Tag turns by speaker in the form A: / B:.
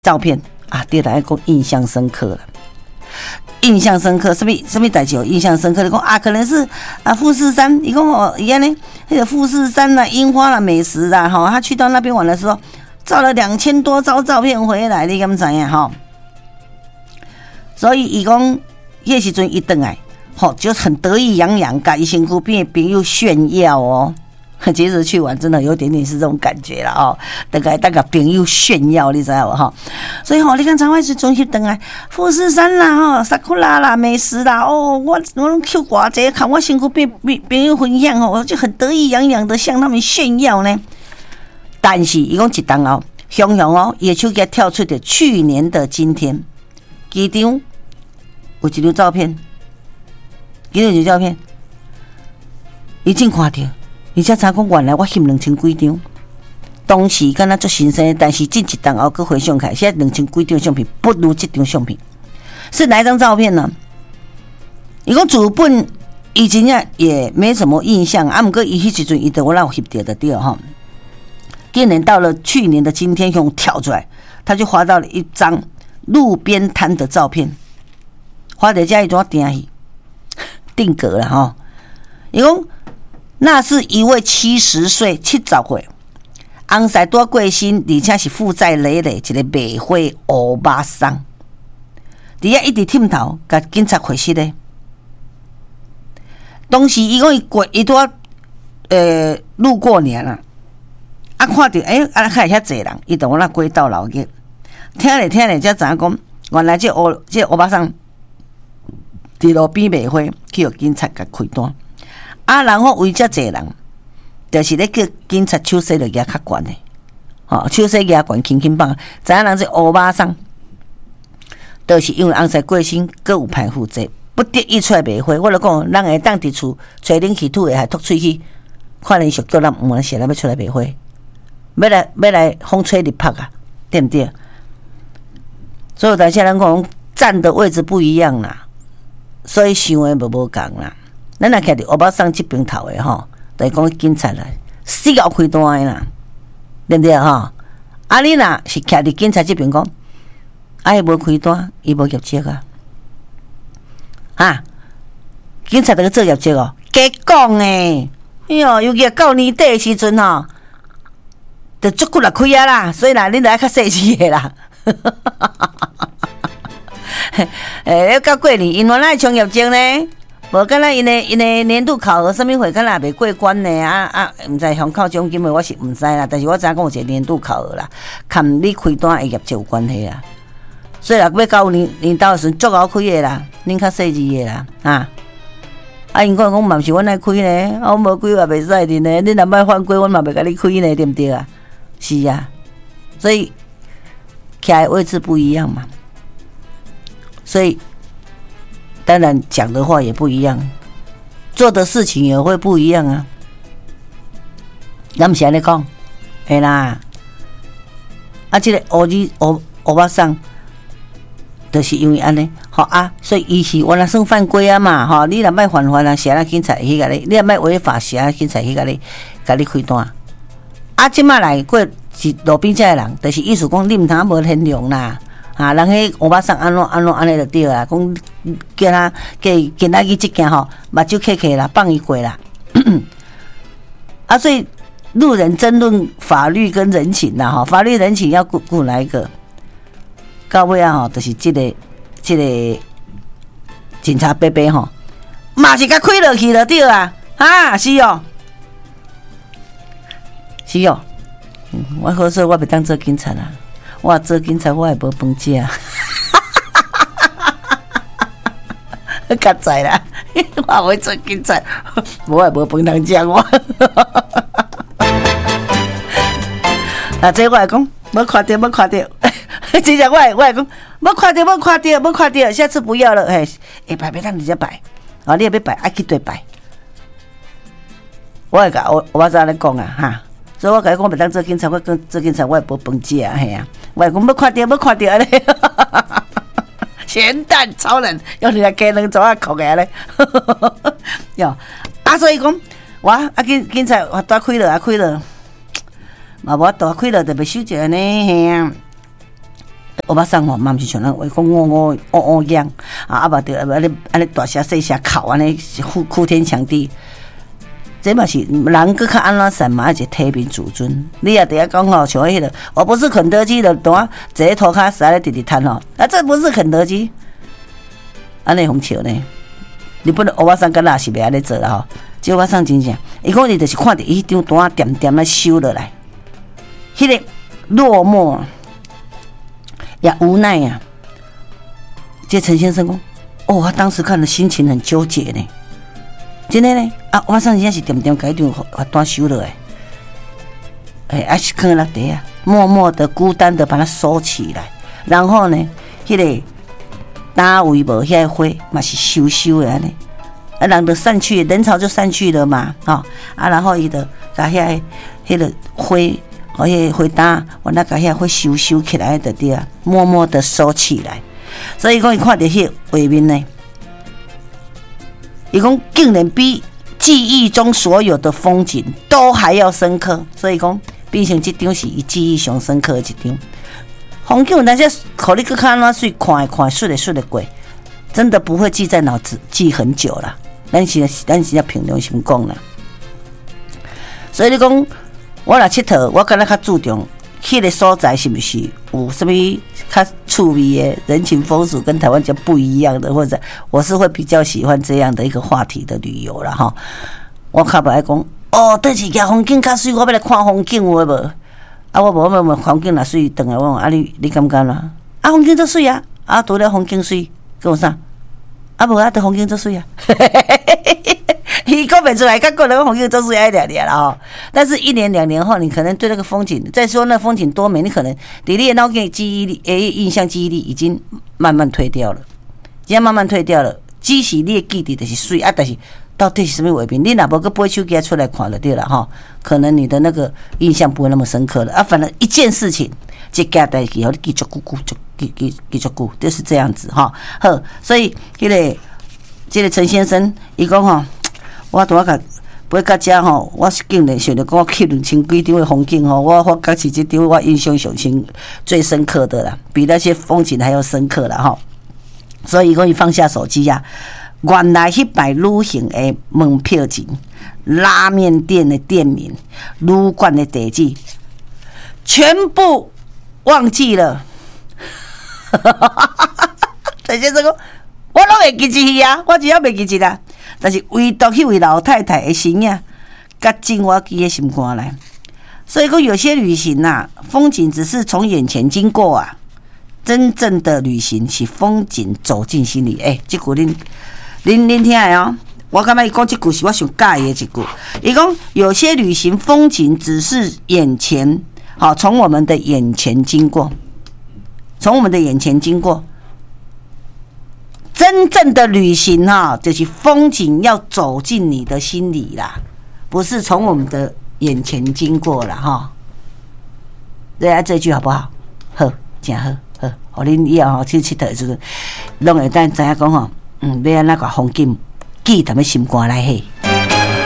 A: 照片啊，对大家讲印象深刻了。印象深刻，什么代志有印象深刻？你讲啊，可能是啊富士山，伊讲哦，伊安尼那个富士山啦、樱花啦、美食啦，哈，他去到那边玩的时候，照了2000多张照片回来，你敢知影哈？所以伊讲迄时阵一回来，吼就很得意洋洋，甲伊身躯边的朋友炫耀哦。其实去玩真的有点点是这种感觉了哦，大概朋友炫耀，你知道哈？所以你看长外是中心灯啊，富士山啦哈，萨库拉啦，美食啦哦，我拢 Q 寡这看我辛苦被朋友分享哦，我就很得意洋洋的向他们炫耀呢。但是伊讲一档哦，熊哦，伊手机跳出的去年的今天，机场有一张照片，已经看到。而且查讲原来我翕2000几张，当时敢若足新鲜，但是近一档后佫回想起来，现在2000几张相片不如这张相片。是哪一张照片呢？伊讲主本以前也没什么印象，啊，毋过伊迄时阵伊就我让我翕到的对哈。今年到了去年的今天，用跳出来，他就画到了一张路边摊的照片，画在家一种定格了哈。伊讲。那是一位70岁、70岁，红晒多过身，而且是负债累累，一个卖花乌巴桑，伫遐一直忝头，甲警察回失咧。当时伊讲伊拄路过年啦，啊看到啊看遐济人，伊就往那轨道老去，听咧才知影讲，原来这乌巴桑伫路边卖花，去互警察甲开单。啊，然后为遮济人，就是咧叫警察手势就举较悬的，吼，手势举悬，轻轻放，知影人是乌巴桑，就是因为红晒过身，各有排负债，不得已出来卖花。我就讲，人会当伫厝吹冷气吐的，还吐喙去，看人俗叫人唔能写，咱要出来卖花，要来风吹日晒啊，对不对？所以有些人讲站的位置不一样啦，所以想的无共啦。咱若徛伫乌巴桑这边头的吼，就是讲警察啦，死要开单的啦，对不对吼？啊，你若是徛伫警察这边讲，啊，伊无开单，伊无业绩啊，哈？警察在做业绩哦，假讲诶，哎哟，尤其到年底的时阵吼，就足久来开啊啦，所以啦，恁着爱较细致的啦。到过年，因原来冲业绩呢？无敢若因的年度考核什么会敢若袂过关呢？毋知乡口奖金的我是毋知啦，但是我知影讲有一个年度考核啦，看你开单的业绩有关系啦。所以若要到年头的时阵，足好开的啦，恁较细致的啦，因讲嘛毋是阮爱开呢，我无开也袂使的呢。恁若莫犯规，阮嘛袂甲你开呢，对不对啊？是啊，所以徛的位置不一样嘛，所以。当然讲的话也不一样，做的事情也会不一样啊。咱们是安尼讲，嘿啦，这个乌巴桑，就是因为安尼，好啊，所以伊是原来算犯规啊嘛，吼，你若莫犯法啊，谁来警察去甲你？你若莫违法，谁来警察去甲你开单？啊，即马来过是路边这的人，就是意思讲你毋通无天良啦。人迄乌巴桑安尼就对啦，讲叫他今仔日即件吼，目睭磕磕啦，放伊过啦。所以路人争论法律跟人情啦，哈，法律人情要顾哪一个？到尾啊，吼，就是这个警察伯伯吼，嘛是甲开落去就对啦，是哦，是哦，我好说我袂当做警察啦。我做警察，我也无饭吃啊！较在啦，我会做警察，我也无饭通吃我。这我来讲，无看到，真正我来讲，无看到，下次不要了。摆别当直接摆，你也要摆，爱去对摆。我会甲我怎来讲啊？哈！所以我甲你讲，袂当做警察，我讲做警察，我也无饭吃啊，嘿啊！我讲要看到安尼，咸蛋超人用你来鸡卵怎啊扣个咧？哟，所以讲警察大开了，嘛无大开了就袂收着呢，嘿啊！ 欧巴桑吼，嘛毋是像咱话讲我样啊，嘛着安尼大声细声哭安尼哭天抢地。这嘛是人搁较安怎散嘛，一个体面自尊。你也伫遐讲吼，像迄个，我不是肯德基的，懂啊？坐喺涂骹实咧直直摊吼，啊，这不是肯德基，安尼红笑呢？日本的欧巴桑敢若是袂安尼做啦吼，这欧巴桑真正，伊讲伊就是看着伊张单啊点点啊收落来，迄个落寞也无奈啊。这陈先生讲，哦，他当时看了心情很纠结呢。真的呢，啊，晚上人家是点点改张把单收了还是放落地啊，默默的、孤单的把它收起来，然后呢，迄个单位无遐花嘛是收的安尼，啊，人就散去，人潮就散去了嘛，然后伊就把迄个花，迄个花单，我那把遐花收起来的对啊，默默的收起来，所以讲伊看到迄个画面呢。伊讲竟然比记忆中所有的风景都还要深刻，所以讲变成这张是伊记忆上深刻的一张。风景那些考你去看那水看顺的过，真的不会记在脑子记很久了。咱是要平常心讲啦。所以你讲我若佚佗，我敢若较注重迄个所在是不是有什么较趣味的人情风俗跟台湾就不一样的，或者我是会比较喜欢这样的一个话题的旅游啦哈。我较不爱讲哦，倒一个风景较水，我要来看风景有无？啊，我无风景若水，等下我啊你感觉啦？啊，风景足水啊！啊，除了风景水，跟我啥？啊无啊，得风景足水啊！伊讲不出来，跟个人风景都是爱俩啦吼。但是1年2年后，你可能对那个风景，再说那风景多美，你可能你的脑筋记忆力、印象记忆力已经慢慢退掉了，已经慢慢退掉了。只是你的记忆就是水啊，但是到底是什么画面，你若无个背手机出来看就对了哈。可能你的那个印象不会那么深刻了啊。反正一件事情，一件代志，后你记足久，记足久，就是这样子哈。好，所以这个陈先生，伊讲吼。我拄仔买到遮吼，我是竟然想着讲我去2000几张的风景吼，我发觉是这张我印象上最深刻的啦，比那些风景还要深刻啦吼。所以讲伊放下手机啊，原来迄摆旅行的门票钱、拉面店的店名、旅馆的地址，全部忘记了。陈先生讲，我拢袂记起啊，我真正袂记起啦。但是唯独迄位老太太的身影，甲进我记的心肝来。所以讲，有些旅行啊，风景只是从眼前经过啊，真正的旅行是风景走进心里。这句恁听的哦。我感觉伊讲这句是我上喜欢的一句。伊讲有些旅行风景只是眼前，从我们的眼前经过，从我们的眼前经过。真正的旅行就是风景要走进你的心里啦，不是从我们的眼前经过啦哈。对啊，这句好不好？好，真好，好，互恁以后去佚佗的时阵，拢会当知影讲要安怎把风景记在要心肝内去。